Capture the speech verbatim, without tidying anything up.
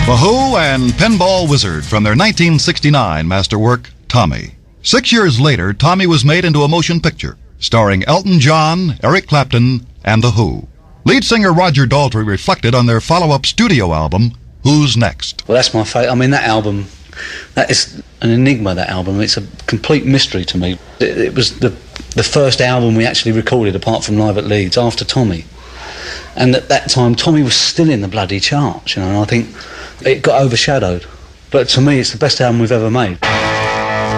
The Who and Pinball Wizard from their nineteen sixty-nine masterwork, Tommy. Six years later, Tommy was made into a motion picture, starring Elton John, Eric Clapton, and The Who. Lead singer Roger Daltrey reflected on their follow-up studio album, Who's Next? Well, that's my favourite. I mean, that album, that is an enigma, that album. It's a complete mystery to me. It, it was the, the first album we actually recorded, apart from Live at Leeds, after Tommy. And at that time, Tommy was still in the bloody charts, you know, and I think it got overshadowed. But to me, it's the best album we've ever made.